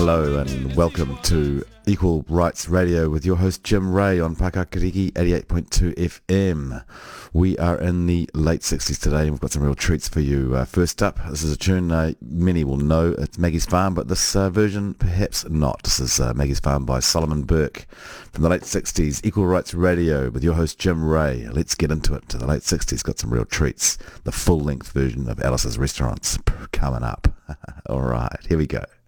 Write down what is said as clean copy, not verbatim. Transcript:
Hello and welcome to Equal Rights Radio with your host Jim Ray on Pakakiriki 88.2 FM. We are in the late 60s today and we've got some real treats for you. First up, this is a tune many will know. It's Maggie's Farm, but this version perhaps not. This is Maggie's Farm by Solomon Burke from the late 60s. Equal Rights Radio with your host Jim Ray. Let's get into it. The late 60s got some real treats. The full-length version of Alice's Restaurants coming up. All right, here we go.